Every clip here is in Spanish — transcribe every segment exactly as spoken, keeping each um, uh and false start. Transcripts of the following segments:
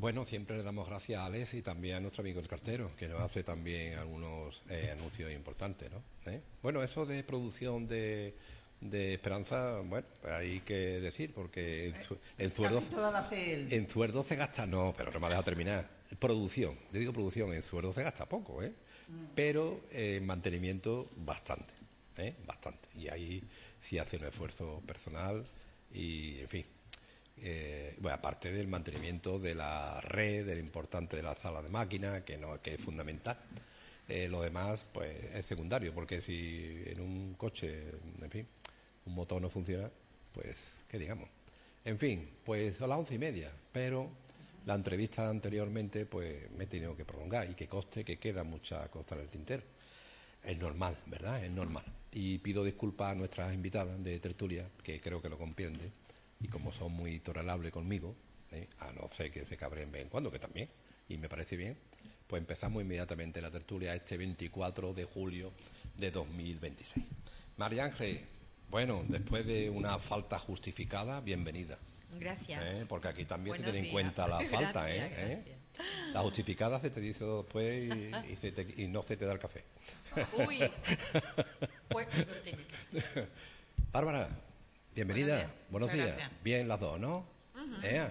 Bueno, siempre le damos gracias a Alex y también a nuestro amigo el cartero, que nos hace también algunos eh, anuncios importantes, ¿no? ¿Eh? Bueno, eso de producción de, de Esperanza, bueno, hay que decir, porque en, su, en Zuerdo... Casi toda la hace él. En Zuerdo se gasta, no, pero no me ha dejado terminar. Producción, yo digo producción, en Zuerdo se gasta poco, ¿eh? Mm. Pero en eh, mantenimiento bastante, ¿eh? Bastante. Y ahí sí hace un esfuerzo personal y, en fin... Eh, bueno, aparte del mantenimiento de la red, del importante de la sala de máquinas, que no que es fundamental. Eh, lo demás, pues, es secundario, porque si en un coche, en fin, un motor no funciona, pues, ¿qué digamos? En fin, pues a las once y media, pero la entrevista anteriormente, pues, me he tenido que prolongar y que conste que queda mucha costa en el tintero. Es normal, ¿verdad? Es normal. Y pido disculpas a nuestras invitadas de tertulia, que creo que lo comprenden. Y como son muy tolerables conmigo, ¿eh? A no ser que se cabreen de vez en cuando, que también, y me parece bien, pues empezamos inmediatamente la tertulia este veinticuatro de julio de dos mil veintiséis. María Ángel, bueno, después de una falta justificada, bienvenida. Gracias. ¿Eh? Porque aquí también Buenos se tiene en días. cuenta la falta, Gracias, ¿eh? ¿Eh? La justificada se te dice después y, y, se te, y no se te da el café. Uy, pues no tiene que. Bárbara. Bienvenida, buenos días. Buenos días. Bien las dos, ¿no? Uh-huh. ¿Eh?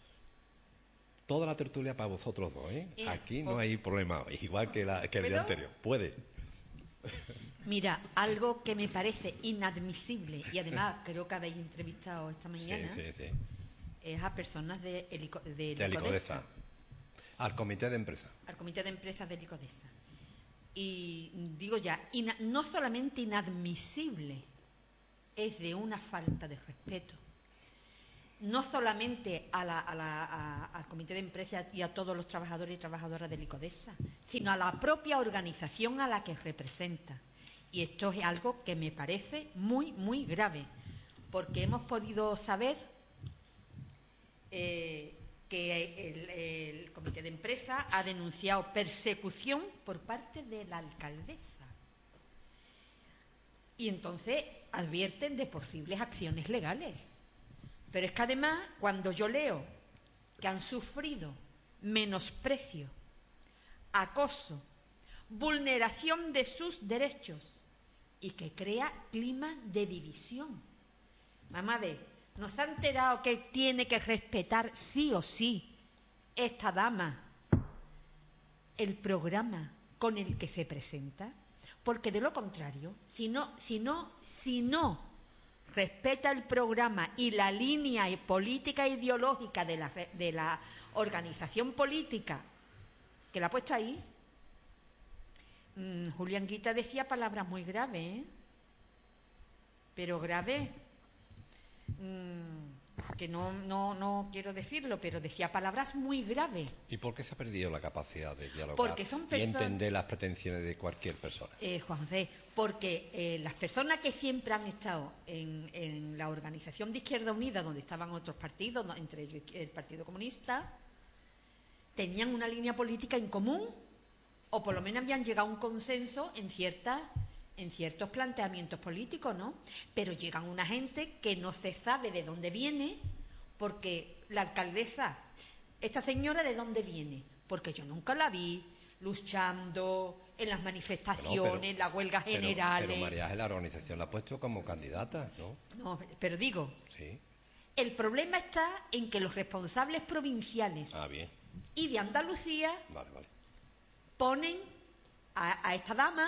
Toda la tertulia para vosotros dos, ¿eh? Y, Aquí no o... hay problema, igual que, la, que el ¿Puedo? día anterior. Puede. Mira, algo que me parece inadmisible, y además creo que habéis entrevistado esta mañana, sí, sí, sí. es a personas de, Helico, de, de Helicodesa. Al comité de empresa. Al comité de empresas de Helicodesa. Y digo ya, ina, no solamente inadmisible, es de una falta de respeto, no solamente a la, a la, a, al comité de empresas y a todos los trabajadores y trabajadoras de Helicodesa, sino a la propia organización a la que representa. Y esto es algo que me parece muy, muy grave, porque hemos podido saber eh, que el, el comité de empresas ha denunciado persecución por parte de la alcaldesa. Y entonces advierten de posibles acciones legales. Pero es que además, cuando yo leo que han sufrido menosprecio, acoso, vulneración de sus derechos y que crea clima de división. Mamá ve, ¿nos ha enterado que tiene que respetar sí o sí esta dama el programa con el que se presenta? Porque de lo contrario, si no, si no, si no respeta el programa y la línea política e ideológica de la, de la organización política que la ha puesto ahí, mmm, Julián Guita decía palabras muy graves, ¿eh? Pero graves, mmm, que no, no, no quiero decirlo, pero decía palabras muy graves. ¿Y por qué se ha perdido la capacidad de dialogar porque son y entender las pretensiones de cualquier persona? Eh, Juan José, porque eh, las personas que siempre han estado en, en la organización de Izquierda Unida, donde estaban otros partidos, entre ellos el Partido Comunista, tenían una línea política en común, o por lo menos habían llegado a un consenso en ciertas en ciertos planteamientos políticos, ¿no? Pero llegan una gente que no se sabe de dónde viene, porque la alcaldesa, esta señora, ¿de dónde viene? Porque yo nunca la vi luchando en las manifestaciones, no, pero, en las huelgas generales. Pero, pero María Ángel, la organización la ha puesto como candidata, ¿no? No, pero digo, sí. El problema está en que los responsables provinciales ah, bien. y de Andalucía vale, vale. ponen a, a esta dama,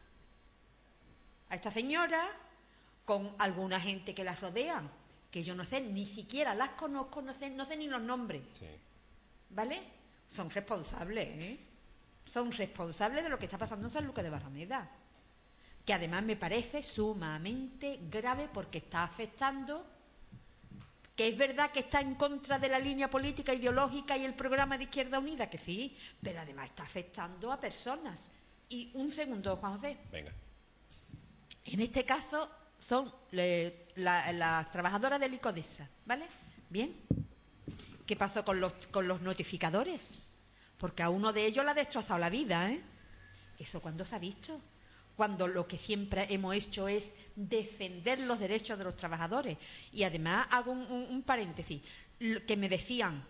a esta señora, con alguna gente que las rodea, que yo no sé, ni siquiera las conozco, no sé, no sé ni los nombres. Sí. ¿Vale? Son responsables, ¿eh? Son responsables de lo que está pasando en San Lucas de Barrameda, que además me parece sumamente grave porque está afectando, que es verdad que está en contra de la línea política, ideológica y el programa de Izquierda Unida, que sí, pero además está afectando a personas. Y un segundo, Juan José. Venga. En este caso son le, la, las trabajadoras de Helicodesa, ¿vale? Bien. ¿Qué pasó con los, con los notificadores? Porque a uno de ellos le ha destrozado la vida, ¿eh? ¿Eso cuándo se ha visto? Cuando lo que siempre hemos hecho es defender los derechos de los trabajadores. Y además hago un, un, un paréntesis, que me decían,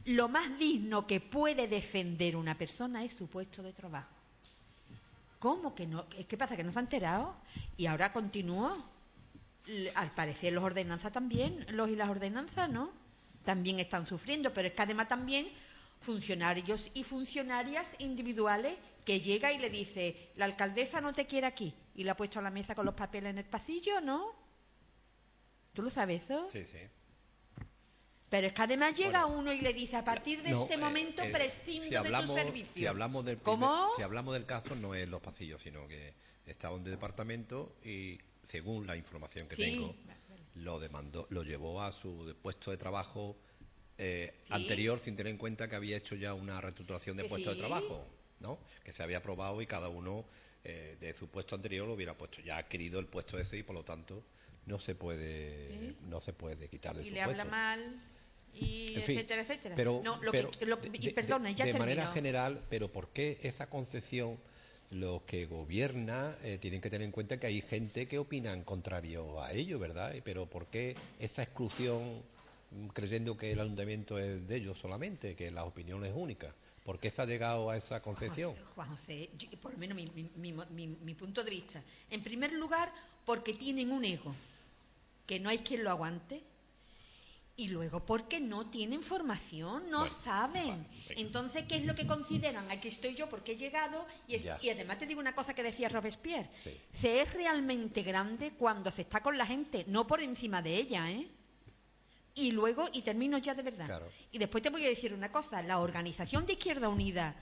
lo más digno que puede defender una persona es su puesto de trabajo. ¿Cómo que no? ¿Qué pasa? ¿Que no se ha enterado? Y ahora continúo. Al parecer los ordenanzas también, los y las ordenanzas, ¿no? También están sufriendo, pero es que además también funcionarios y funcionarias individuales que llega y le dice, la alcaldesa no te quiere aquí, y la ha puesto a la mesa con los papeles en el pasillo, ¿no? ¿Tú lo sabes eso? Sí, sí. Pero es que además llega Bueno, uno y le dice, a partir de no, este eh, momento eh, prescindo si hablamos, de tu servicio. Si hablamos, del ¿Cómo? primer- si hablamos del caso, no es los pasillos, sino que estaba en el departamento y, según la información que Sí. tengo, lo demandó, lo llevó a su puesto de trabajo eh, Sí. anterior, sin tener en cuenta que había hecho ya una reestructuración de Que puesto sí. de trabajo, ¿no? Que se había aprobado y cada uno eh, de su puesto anterior lo hubiera puesto. Ya ha adquirido el puesto ese y, por lo tanto, no se puede, Sí. no se puede quitar de Y su le puesto. habla mal, y En fin, etcétera, etcétera. Pero, no, lo pero que, lo- de, y perdona, de- ya de termino. manera general, pero ¿por qué esa concepción? Los que gobiernan eh, tienen que tener en cuenta que hay gente que opinan contrario a ello, ¿verdad? Pero ¿por qué esa exclusión, mm, creyendo que el ayuntamiento es de ellos solamente, que la opinión es única? ¿Por qué se ha llegado a esa concepción? José, Juan José, yo- por lo menos mi, mi- mi- mi- mi punto de vista. En primer lugar, porque tienen un ego, que no hay quien lo aguante. Y luego, porque no tienen formación, no Bueno, saben. vale, venga. Entonces, ¿qué es lo que consideran? Aquí estoy yo porque he llegado. Y, es- Ya. y además te digo una cosa que decía Robespierre. Sí. Se es realmente grande cuando se está con la gente, no por encima de ella, ¿eh? Y luego, y termino ya de verdad. Claro. Y después te voy a decir una cosa. La Organización de Izquierda Unida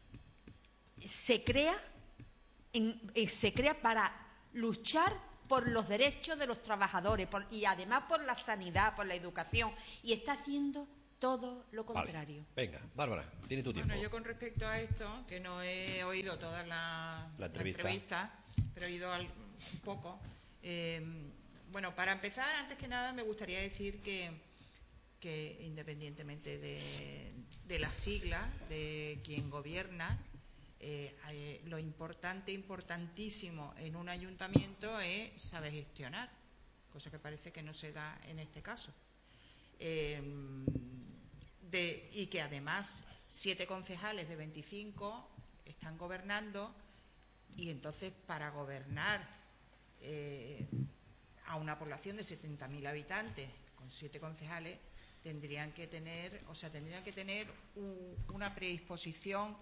se crea, en- eh, se crea para luchar por los derechos de los trabajadores por- y además por la sanidad, por la educación, y está haciendo todo lo Vale. contrario. Venga, Bárbara, tiene tu tiempo. Bueno, yo con respecto a esto, que no he oído toda la, La entrevista. entrevista, pero he oído al- un poco. eh, bueno, para empezar, antes que nada, me gustaría decir que, que independientemente de, de la sigla, de quien gobierna, eh, eh, lo importante, importantísimo en un ayuntamiento es saber gestionar, cosa que parece que no se da en este caso. Eh, de, y que además siete concejales de veinticinco están gobernando, y entonces para gobernar eh, a una población de setenta mil habitantes con siete concejales tendrían que tener, o sea, tendrían que tener un- una predisposición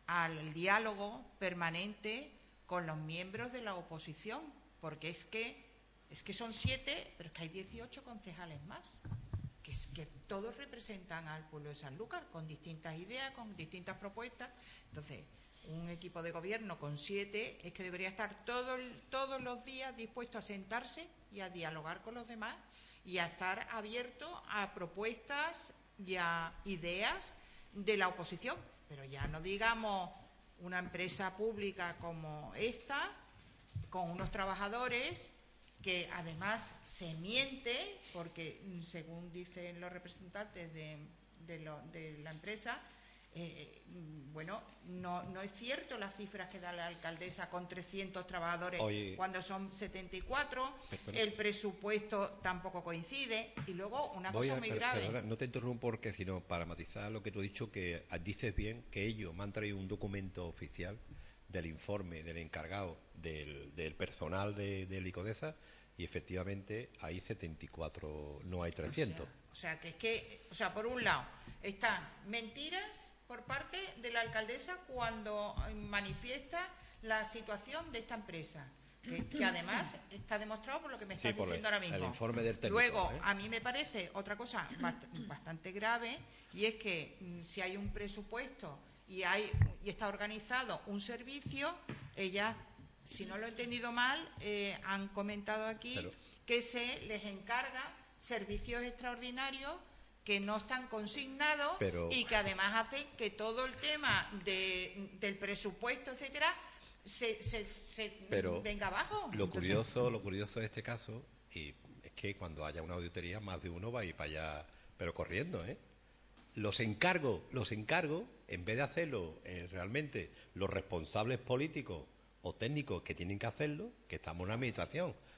al diálogo permanente con los miembros de la oposición, porque es que es que son siete, pero es que hay dieciocho concejales más, que es que todos representan al pueblo de Sanlúcar con distintas ideas, con distintas propuestas. Entonces, un equipo de gobierno con siete es que debería estar todo el- todos los días dispuesto a sentarse y a dialogar con los demás y a estar abierto a propuestas y a ideas de la oposición. Pero ya no digamos una empresa pública como esta, con unos trabajadores que además se miente, porque mm, según dicen los representantes de, de, lo- de la empresa, eh, mm, bueno, no, no es cierto las cifras que da la alcaldesa con trescientos trabajadores Oye. cuando son setenta y cuatro, Perdona. el presupuesto tampoco coincide, y luego una Voy cosa a- muy per- grave. perdona, no te interrumpo porque, sino para matizar lo que tú has dicho, que dices bien que ellos me han traído un documento oficial del informe del encargado del, del personal de, de Licodesa, y efectivamente hay setenta y cuatro, no hay trescientos. O sea, que es que, o sea, por un lado, están mentiras por parte de la alcaldesa cuando eh, manifiesta la situación de esta empresa, que, que además está demostrado por lo que me Sí, estás por el- diciendo ahora mismo. el informe del técnico, Luego, ¿eh? a mí me parece otra cosa bast- bastante grave, y es que mm, si hay un presupuesto y hay y está organizado un servicio, ellas, si no lo he entendido mal, eh, han comentado aquí Pero- que se les encarga servicios extraordinarios que no están consignados, Pero- y que además hacen que todo el tema de, del presupuesto, etcétera, se, se, se Pero venga abajo. Lo Entonces, curioso, lo curioso de este caso, y es que cuando haya una auditoría, más de uno va a ir para allá, pero corriendo, ¿eh? Los encargos, los encargos, en vez de hacerlo eh, realmente los responsables políticos o técnicos que tienen que hacerlo, que estamos en una administración,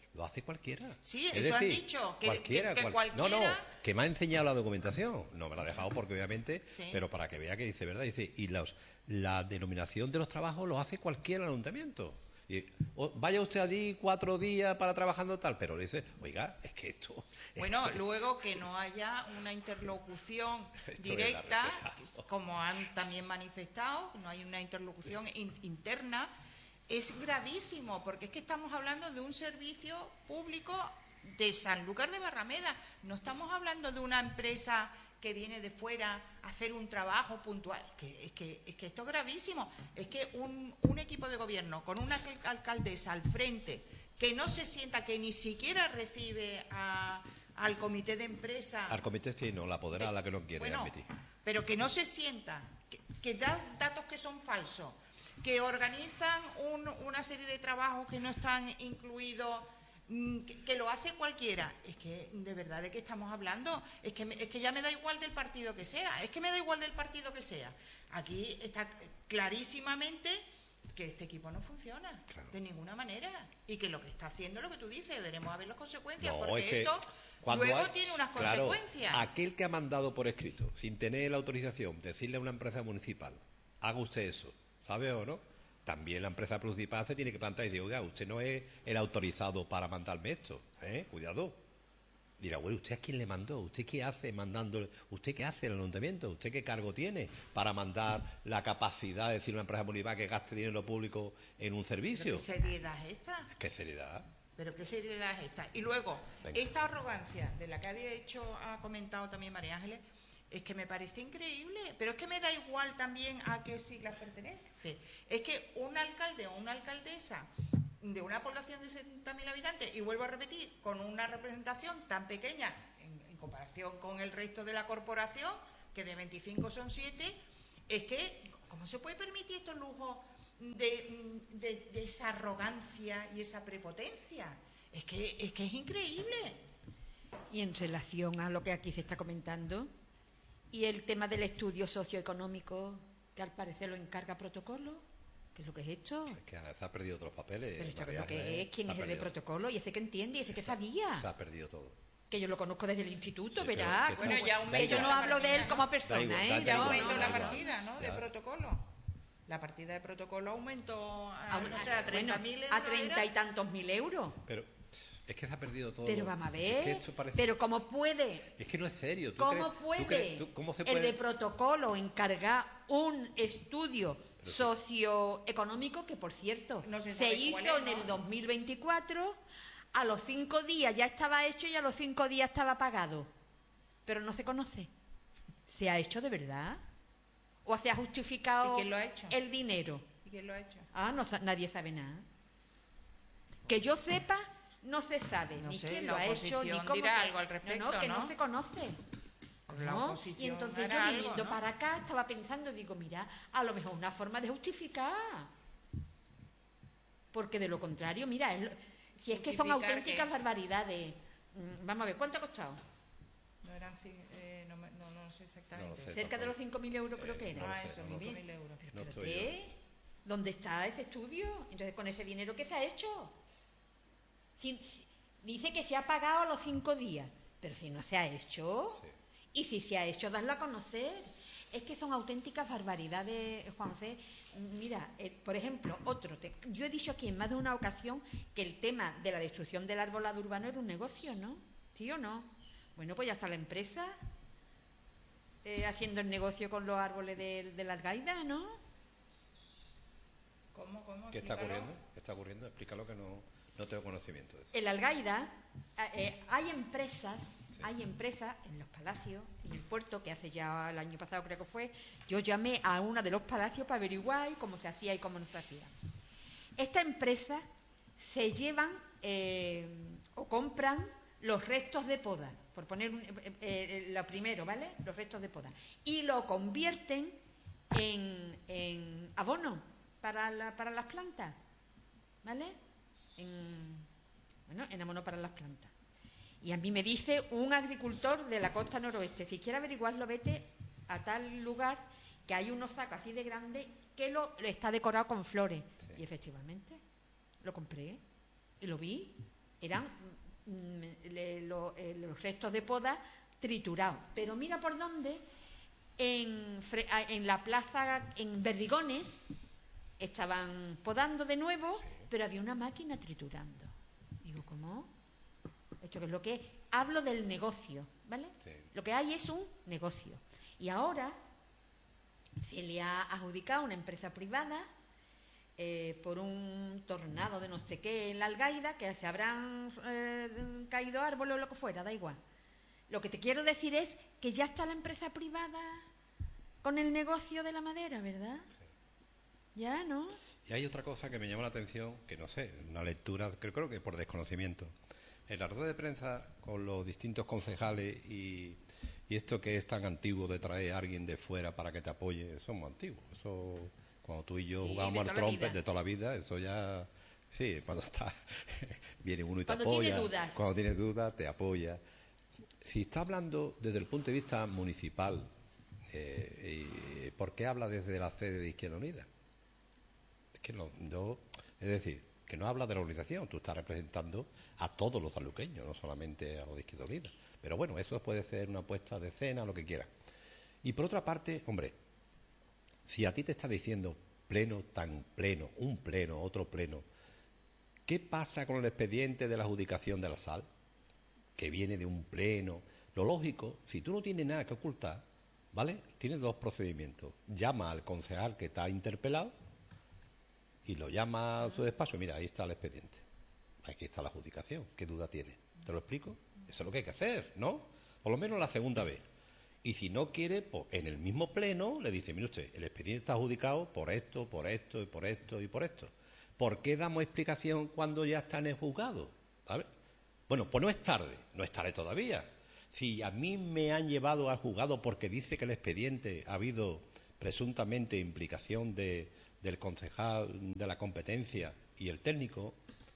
lo hace cualquiera. Sí, es eso han decir, dicho, que- cualquiera, que- que cual- No, no, cualquiera- que me ha enseñado la documentación. No me la ha dejado porque obviamente, Sí. pero para que vea que dice verdad, dice, y los, la denominación de los trabajos lo hace cualquier ayuntamiento. Y, o- vaya usted allí cuatro días para trabajando tal, pero le dice, oiga, es que esto... Bueno, esto- luego que no haya una interlocución Esto es directa, la que- como han también manifestado, no hay una interlocución in- interna, es gravísimo, porque es que estamos hablando de un servicio público de Sanlúcar de Barrameda, no estamos hablando de una empresa que viene de fuera a hacer un trabajo puntual. Es que, es que, es que esto es gravísimo. Es que un, un equipo de gobierno con una alcal- alcaldesa al frente que no se sienta, que ni siquiera recibe a- al comité de empresa. Al comité sí, no, la apoderada la que no quiere Bueno, admitir. pero que no se sienta, que, que da datos que son falsos, que organizan un- una serie de trabajos que no están incluidos, mm, que, que lo hace cualquiera. Es que, de verdad, ¿de qué estamos hablando? Es que, me- es que ya me da igual del partido que sea, es que me da igual del partido que sea. Aquí está clarísimamente que este equipo no funciona, Claro. de ninguna manera, y que lo que está haciendo es lo que tú dices, veremos a ver las consecuencias, No, porque es que esto cuando luego hay- tiene unas claro, consecuencias. aquel que ha mandado por escrito, sin tener la autorización, decirle a una empresa municipal, haga usted eso, ¿sabe o no? También la empresa principal se tiene que plantear y decir, oiga, usted no es el autorizado para mandarme esto, ¿eh? Cuidado. Dirá, bueno, ¿usted a quién le mandó? ¿Usted qué hace mandando? ¿Usted qué hace en el ayuntamiento? ¿Usted qué cargo tiene para mandar la capacidad de decir a una empresa municipal que gaste dinero público en un ¿Pero servicio? qué seriedad es esta? ¿Qué seriedad? Pero qué seriedad es esta. Y luego, Venga. esta arrogancia de la que ha hecho, ha comentado también María Ángeles, es que me parece increíble, pero es que me da igual también a qué siglas pertenece. Es que un alcalde o una alcaldesa de una población de sesenta mil habitantes, y vuelvo a repetir, con una representación tan pequeña en, en comparación con el resto de la corporación, que de veinticinco son siete, es que, ¿cómo se puede permitir estos lujos de, de- de esa arrogancia y esa prepotencia? Es que, es que es increíble. Y en relación a lo que aquí se está comentando, y el tema del estudio socioeconómico, que al parecer lo encarga protocolo, ¿qué es lo que es esto? Es que se ha perdido otros papeles. Pero esto María lo que Ángeles, es, ¿quién se ha es el de perdido. protocolo? Y ese que entiende, y ese que sabía. Se ha perdido todo. Que yo lo conozco desde el instituto, Sí, verá. pero que Bueno, eso- ya da aumento que yo igual. no hablo de él como Da persona, igual, ¿eh? da Ya igual, aumentó da la igual. partida, ¿no? De Ya. protocolo. La partida de protocolo aumentó a, A, no sé, a treinta mil bueno, euros. a treinta y era. tantos mil euros. Pero es que se ha perdido todo. Pero vamos a ver, Es que esto parece- pero ¿cómo puede? Es que no es serio. ¿Tú ¿Cómo crees- tú puede crees- tú- ¿Cómo se el puede? de protocolo encargar un estudio Pero sí. socioeconómico que, por cierto, No se se, sabe cuál hizo es, en ¿no? el dos mil veinticuatro, a los cinco días ya estaba hecho y a los cinco días estaba pagado? Pero no se conoce. ¿Se ha hecho de verdad? ¿O se ha justificado ¿Y quién lo ha hecho? el dinero? ¿Y quién lo ha hecho? Ah, no, sa- nadie sabe nada. Que yo sepa, no se sabe No ni sé, quién la lo ha hecho, ni oposición cómo dirá se- algo al respecto, No, no, que no, ¿no? se conoce. La ¿No? oposición Y entonces hará yo algo, viniendo ¿no? para acá estaba pensando, digo, mira, a lo mejor una forma de justificar. Porque de lo contrario, mira, es lo- si es que son ¿Justificar auténticas qué? barbaridades. Mm, Vamos a ver, ¿cuánto ha costado? No eran ci- eh, no, me- no, no sé exactamente. No lo sé. Cerca de los cinco mil euros creo que era. no lo Ah, sé, eso, no cinco lo mil sé. euros. No ¿Pero estoy qué? ¿Dónde está ese estudio? Entonces, con ese dinero, ¿qué se ha hecho? Si- si- dice que se ha pagado a los cinco días, pero si no se ha hecho, Sí. y si se ha hecho, darlo a conocer. Es que son auténticas barbaridades, Juan Fe. Mira, eh, por ejemplo, otro. te- yo he dicho aquí en más de una ocasión que el tema de la destrucción del arbolado urbano era un negocio, ¿no? ¿Sí o no? Bueno, pues ya está la empresa eh, haciendo el negocio con los árboles de, de la algaida, ¿no? ¿Cómo, cómo? ¿Qué está Explícalo. ocurriendo? ¿Qué está ocurriendo? Explícalo que no, no tengo conocimiento de eso. En la algaida eh, eh, hay empresas, hay empresas en los palacios, en el puerto, que hace ya el año pasado creo que fue, yo llamé a una de los palacios para averiguar cómo se hacía y cómo no se hacía. Esta empresa se llevan eh, o compran los restos de poda, por poner un- eh, eh, lo primero, ¿vale? Los restos de poda. Y lo convierten en, en abono para, la- para las plantas, ¿vale? En, bueno, en abono para las plantas. Y a mí me dice un agricultor de la costa noroeste, si quiere averiguarlo, vete a tal lugar que hay unos sacos así de grandes que lo está decorado con flores. Sí. Y efectivamente, lo compré y lo vi. eran mm, le- lo- eh, los restos de poda triturados. Pero mira por dónde, en, fre- a- en la plaza, en Berdigones, estaban podando de nuevo, pero había una máquina triturando. Digo, ¿cómo? ¿Esto qué es lo que es? Hablo del negocio, ¿vale? Sí. Lo que hay es un negocio. Y ahora se le ha adjudicado a una empresa privada eh, por un tornado de no sé qué en la Algaida, que se habrán eh, caído árboles o lo que fuera, da igual. Lo que te quiero decir es que ya está la empresa privada con el negocio de la madera, ¿verdad? Sí. Ya, ¿no? Y hay otra cosa que me llama la atención, que no sé, una lectura, creo, creo que por desconocimiento. En la rueda de prensa con los distintos concejales y, y esto que es tan antiguo de traer a alguien de fuera para que te apoye, eso es muy antiguo. Eso, cuando tú y yo Sí, jugábamos de al toda la trompet vida. de toda la vida, eso ya, sí, cuando está, viene uno y te Cuando apoya. tiene dudas. Cuando tienes dudas, te apoya. Si está hablando desde el punto de vista municipal, eh, y, ¿por qué habla desde la sede de Izquierda Unida? Es que no, no- es decir, que no habla de la organización, tú estás representando a todos los sanluqueños, no solamente a los de Izquierda Unida. Pero bueno, eso puede ser una puesta de escena, lo que quieras. Y por otra parte, hombre, si a ti te está diciendo pleno tan pleno, un pleno, otro pleno, ¿qué pasa con el expediente de la adjudicación de la sal? Que viene de un pleno. Lo lógico, si tú no tienes nada que ocultar, ¿vale? Tienes dos procedimientos. Llama al concejal que está interpelado y lo llama a su despacho. Mira, ahí está el expediente. Aquí está la adjudicación. ¿Qué duda tiene? ¿Te lo explico? Eso es lo que hay que hacer, ¿no? Por lo menos la segunda vez. Y si no quiere, pues en el mismo pleno le dice, mire usted, el expediente está adjudicado por esto, por esto y por esto y por esto. ¿Por qué damos explicación cuando ya está en el juzgado? ¿Vale? Bueno, pues no es tarde, no es tarde todavía. Si a mí me han llevado al juzgado porque dice que el expediente ha habido presuntamente implicación de, del concejal de la competencia y el técnico,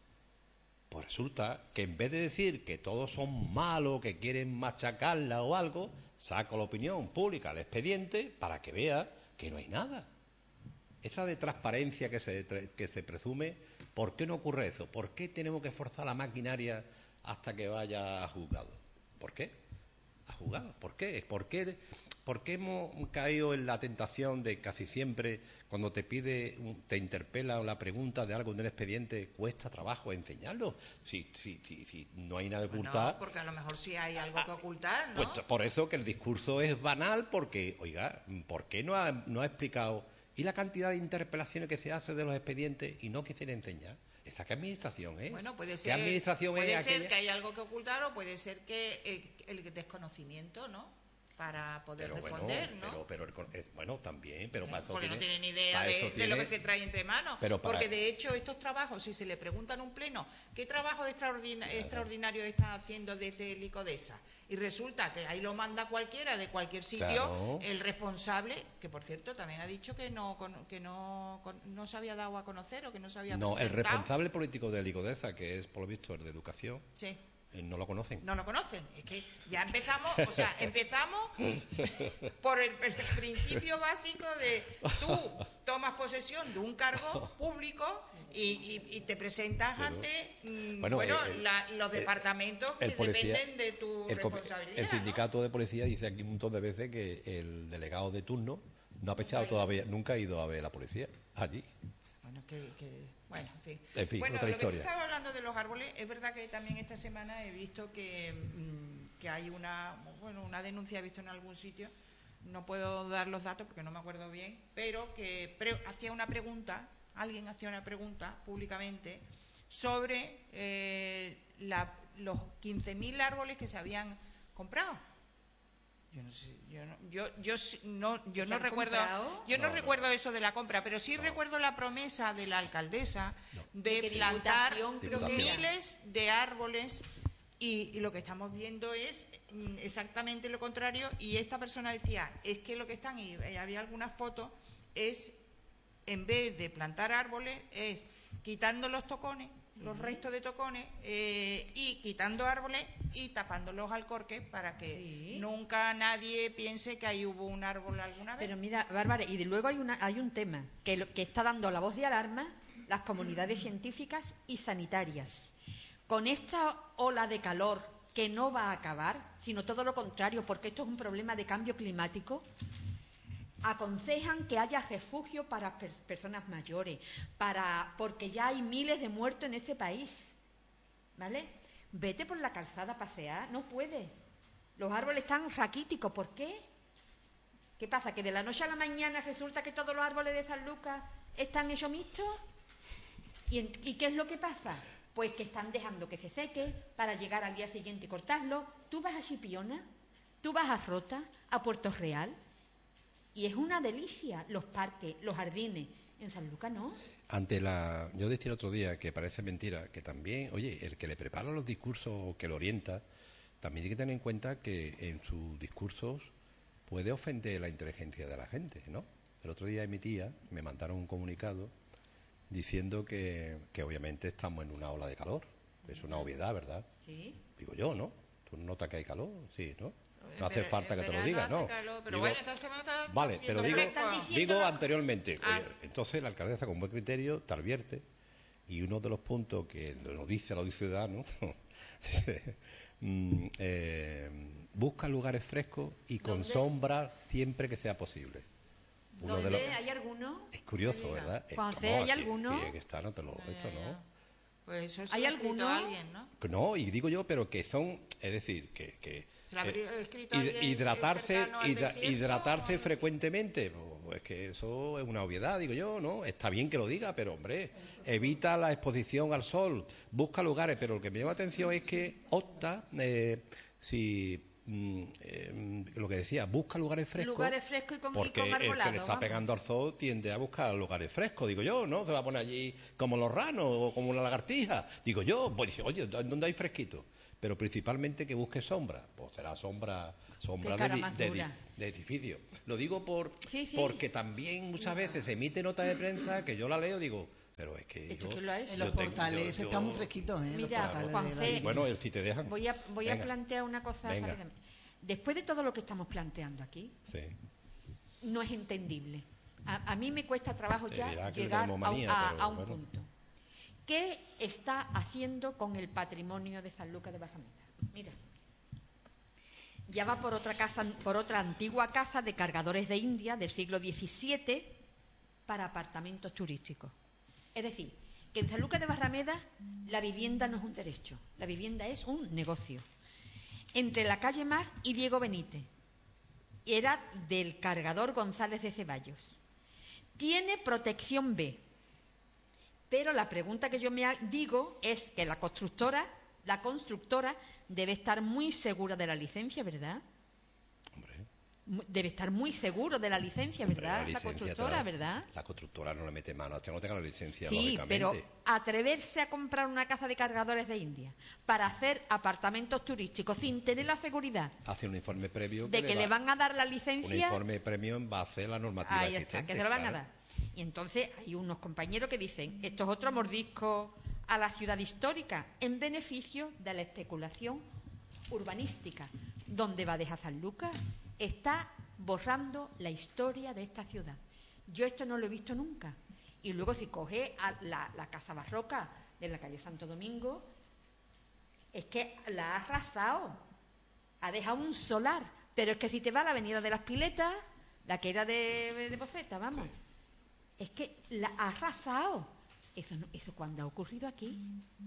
pues resulta que en vez de decir que todos son malos, que quieren machacarla o algo, saco la opinión pública al expediente para que vea que no hay nada. Esa de transparencia que se, que se presume, ¿por qué no ocurre eso? ¿Por qué tenemos que forzar la maquinaria hasta que vaya a juzgado? ¿Por qué? A juzgado. ¿Por qué? ¿Por qué, ¿Por qué hemos caído en la tentación de casi siempre, cuando te pide, te interpela o la pregunta de algo del expediente, cuesta trabajo enseñarlo? Si, si, si, si no hay nada que ocultar. No, porque a lo mejor sí hay algo que ocultar, ¿no? Pues por eso que el discurso es banal, porque, oiga, ¿por qué no ha, no ha explicado? ¿Y la cantidad de interpelaciones que se hace de los expedientes y no quisiera enseñar? ¿Esa qué administración es? Bueno, puede ¿Qué ser, administración puede es ser aquella? que hay algo que ocultar o puede ser que eh, el desconocimiento, ¿no? Para poder Pero bueno, responder, ¿no? pero, pero el con- eh, bueno, también, pero para eso Porque tiene, no tiene ni idea para de, eso de tiene- lo que se trae entre manos. Pero para- Porque de hecho estos trabajos, si se le pregunta en un pleno, ¿qué trabajo extraordina- extraordinario está haciendo desde el ICODESA? Y resulta que ahí lo manda cualquiera de cualquier sitio, Claro. el responsable, que por cierto también ha dicho que no con- que no, con- no se había dado a conocer o que no se había No, el presentado. responsable político de ICODESA, que es por lo visto el de educación, Sí. eh, no lo conocen. No lo conocen. Es que ya empezamos, o sea, empezamos por el, el principio básico de tú tomas posesión de un cargo público y, y- y te presentas Pero- ante mm, Bueno, bueno, el- la- los el- departamentos que el policía- dependen de tu el, com- responsabilidad. el ¿no? sindicato de policía dice aquí un montón de veces que el delegado de turno no ha pensado todavía, nunca ha ido a ver a la policía allí. Bueno, que, que- bueno, en fin. En fin, Bueno, otra lo que historia. tú estabas hablando de los árboles, es verdad que también esta semana he visto que, mm, que hay una, bueno, una denuncia, he visto en algún sitio, no puedo dar los datos porque no me acuerdo bien, pero que pre- hacía una pregunta, alguien hacía una pregunta públicamente sobre eh, la- los quince mil árboles que se habían comprado. Yo no sé, yo no, yo, yo sí- no, yo ¿Se no han recuerdo, comprado? yo no, No, no. recuerdo eso de la compra, pero sí recuerdo la promesa de la alcaldesa de De que plantar Diputación creo que era. miles de árboles y, y lo que estamos viendo es mm, exactamente lo contrario. Y esta persona decía, es que lo que están, y eh, había algunas fotos, es en vez de plantar árboles, es quitando los tocones, los restos de tocones, eh, y quitando árboles y tapando los alcorques para que Sí. nunca nadie piense que ahí hubo un árbol alguna vez. Pero mira, Bárbara, y de luego hay, una, hay un tema que, lo- que está dando la voz de alarma las comunidades científicas y sanitarias. con esta ola de calor que no va a acabar, sino todo lo contrario, porque esto es un problema de cambio climático, aconsejan que haya refugio para per- personas mayores, para, porque ya hay miles de muertos en este país, ¿vale? Vete por la calzada a pasear, no puedes. Los árboles están raquíticos, ¿por qué? ¿Qué pasa? ¿Que de la noche a la mañana resulta que todos los árboles de San Lucas están hechos mixtos? ¿Y, en- ¿Y qué es lo que pasa? Pues que están dejando que se seque para llegar al día siguiente y cortarlo. Tú vas a Chipiona, tú vas a Rota, a Puerto Real, y es una delicia los parques, los jardines. En San Lucas no. Ante la... Yo decía el otro día que parece mentira, que también, oye, el que le prepara los discursos o que lo orienta, también hay que tener en cuenta que en sus discursos puede ofender la inteligencia de la gente, ¿no? El otro día mi tía me mandaron un comunicado diciendo que, que obviamente estamos en una ola de calor. Es una obviedad, ¿verdad? Sí. Digo yo, ¿no? ¿Tú notas que hay calor? Sí, ¿no? En No hace ver- falta en que te lo verano diga, hace ¿no? calor, pero Digo- bueno, esta semana está Vale, pero haciendo digo, fresco. están diciendo- digo anteriormente. Ah. Oye, entonces la alcaldesa con buen criterio te advierte y uno de los puntos que lo dice la ciudadano mm, eh, busca lugares frescos y con ¿Dónde? sombra siempre que sea posible. Uno de ¿Dónde los- hay alguno? Es curioso, Me diga. ¿verdad? Eh, Juanfe, no, ¿hay aquí- alguno? aquí que está, no te lo esto, Ya, ya. ¿no? Pues eso se ¿Hay lo ha escrito alguno? alguien, ¿no? No, y digo yo, pero que son, es decir, que... que Se lo ha eh, escrito hid- alguien hidratarse, cercano al hidra- desierto o hidratarse algo así. frecuentemente, pues es que eso es una obviedad, digo yo, ¿no? Está bien que lo diga, pero hombre, evita la exposición al sol, busca lugares, pero lo que me llama la atención es que opta, eh, si mm, eh, lo que decía, busca lugares frescos. Lugares frescos y con, y Porque con el que arbolado, le está vamos. pegando al sol tiende a buscar lugares frescos, digo yo, ¿no? Se va a poner allí como los ranos o como la lagartija. Digo yo, pues dice, oye, ¿dónde hay fresquito? Pero principalmente que busque sombra. Pues será sombra, sombra Qué de, cara di- más de, dura. di- de edificio. Lo digo por Sí, sí. porque también muchas veces se emite nota de prensa que yo la leo, digo, pero es que ¿Esto yo, quién lo ha hecho? En yo los tengo- portales yo- están yo- muy fresquitos, ¿eh? Los Mira, portales de Juanfe, la- Bueno, el si te dejan. Voy a, voy a Venga. plantear una cosa. Venga. rápidamente. Después de todo lo que estamos planteando aquí, Sí. no es entendible. A, a mí me cuesta trabajo Te ya dirá que le llegar a, tenemos manía, a- pero a un bueno. punto. ¿Qué está haciendo con el patrimonio de San Lucas de Barrameda? Mira, ya va por otra casa, por otra antigua casa de cargadores de India del siglo diecisiete para apartamentos turísticos. Es decir, que en San Lucas de Barrameda la vivienda no es un derecho, la vivienda es un negocio. Entre la calle Mar y Diego Benítez. Era del cargador González de Ceballos. Tiene protección B. Pero la pregunta que yo me ha- digo es que la constructora, la constructora debe estar muy segura de la licencia, ¿verdad? Hombre. Mu- Debe estar muy seguro de la licencia, Hombre, ¿verdad? La, licencia constructora, te la- ¿verdad? La constructora no le mete mano hasta que no tenga la licencia, Sí, lógicamente. pero atreverse a comprar una casa de cargadores de India para hacer apartamentos turísticos sin tener la seguridad Hace un informe previo de que le va- van a dar la un licencia, informe premio en base a la normativa ahí está, existente. que se lo van claro. a dar. Y entonces hay unos compañeros que dicen, esto es otro mordisco a la ciudad histórica en beneficio de la especulación urbanística. ¿Dónde va a dejar San Lucas? Está borrando la historia de esta ciudad. Yo esto no lo he visto nunca. Y luego si coge a la, la casa barroca de la calle Santo Domingo, es que la ha arrasado. Ha dejado un solar. Pero es que si te va a la avenida de las Piletas, la que era de, de Boceta, vamos, es que la ha arrasado. Eso, no, eso cuando ha ocurrido aquí.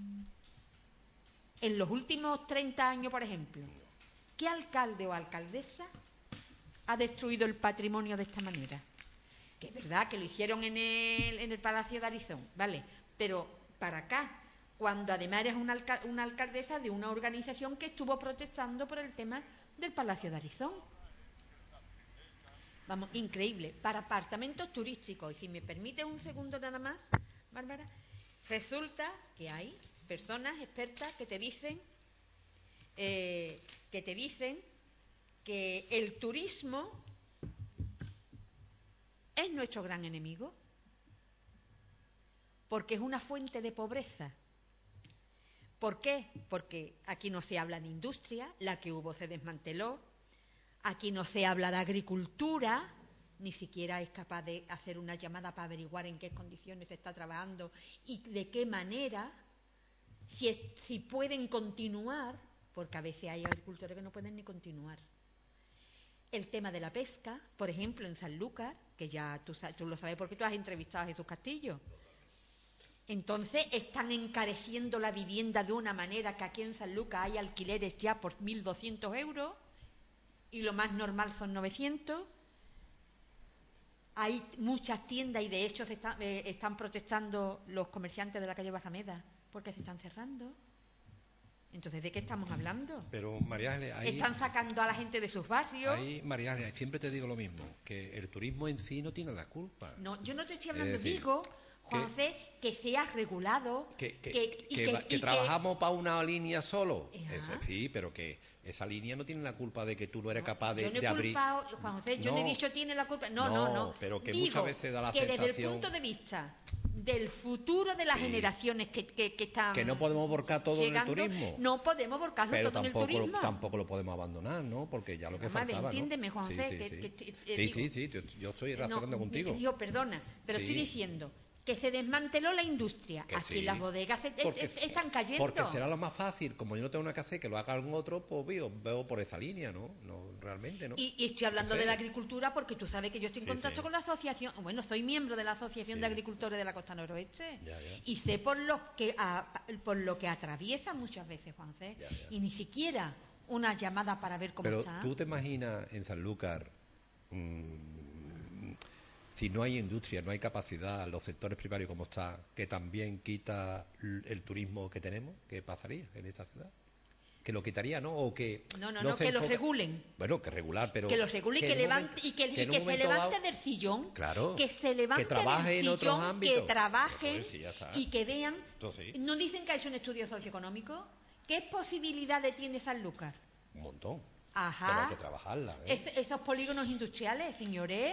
En los últimos treinta años, por ejemplo, ¿qué alcalde o alcaldesa ha destruido el patrimonio de esta manera? Que es verdad que lo hicieron en el, en el Palacio de Arizón, ¿vale? Pero para acá, cuando además eres una, alca- una alcaldesa de una organización que estuvo protestando por el tema del Palacio de Arizón. Vamos, increíble. Para apartamentos turísticos, y si me permite un segundo nada más, Bárbara, resulta que hay personas expertas que te dicen eh, que te dicen que el turismo es nuestro gran enemigo, porque es una fuente de pobreza. ¿Por qué? Porque aquí no se habla de industria, la que hubo se desmanteló, aquí no se habla de agricultura, ni siquiera es capaz de hacer una llamada para averiguar en qué condiciones se está trabajando y de qué manera. si, es- si pueden continuar, porque a veces hay agricultores que no pueden ni continuar. El tema de la pesca, por ejemplo, en Sanlúcar, que ya tú, sa- tú lo sabes porque tú has entrevistado a Jesús Castillo. Entonces están encareciendo la vivienda de una manera que aquí en Sanlúcar hay alquileres ya por mil doscientos euros y lo más normal son novecientos. Hay muchas tiendas y de hecho se está- eh, están protestando los comerciantes de la calle Barrameda porque se están cerrando. Entonces, ¿de qué estamos hablando? Pero, María Ángeles, ahí, Están sacando a la gente de sus barrios. ahí, María Ángeles, siempre te digo lo mismo, que el turismo en sí no tiene la culpa. No, yo no te estoy hablando, Es decir, digo, Juan José, que sea regulado, Que, que, que, y que que- va- que y que- trabajamos para una línea solo. Ajá. Eso, sí, pero que esa línea no tiene la culpa de que tú no eres capaz de, yo no he de abrir. culpado, Juan José, yo no he No. dicho tiene la culpa. No, no, No, no. pero que Digo muchas veces da la que desde el sensación- punto de vista del futuro de las Sí. generaciones que, que, que están Que no podemos volcar todo llegando, en el turismo. no podemos volcarlo Pero todo en el tampoco, lo- turismo. tampoco lo podemos abandonar, ¿no? Porque ya lo que Vale, faltaba, ¿no? entiéndeme, Juan Sí, José, sí, que- sí. que- que- Sí, digo- sí, sí, yo, yo estoy razonando No, contigo. Yo, perdona, pero Sí. estoy diciendo que se desmanteló la industria. Que Aquí sí. las bodegas se- Porque- es- están cayendo. Porque será lo más fácil. Como yo no tengo nada que hacer, que lo haga algún otro, pues veo, veo por esa línea, ¿no? No, realmente, ¿no? Y, y estoy hablando Sí. de la agricultura porque tú sabes que yo estoy en Sí, contacto sí. con la asociación, bueno, soy miembro de la Asociación Sí. de Agricultores de la Costa Noroeste Ya, ya. y sé por lo que a- por lo que atraviesa muchas veces, Juance, Ya, ya. y ni siquiera una llamada para ver cómo Pero está. tú te imaginas en Sanlúcar, mm, si no hay industria, no hay capacidad, los sectores primarios como está, que también quita l- el turismo que tenemos, ¿qué pasaría en esta ciudad? Que lo quitaría, ¿no? O que No, no, no, se que los enfoca- regulen. Bueno, que regular, pero Que los regule y que, en un levante momento- y que, y en que un se momento levante dado- del sillón, Claro, que se levante que trabaje del en otros sillón, que ámbitos. trabajen Pues sí, ya está. y que vean. Entonces sí. ¿No dicen que ha hecho un estudio socioeconómico? ¿Qué posibilidades tiene Sanlúcar? Un montón. Ajá. Pero hay que trabajarla, ¿eh? Es- esos polígonos industriales, señores.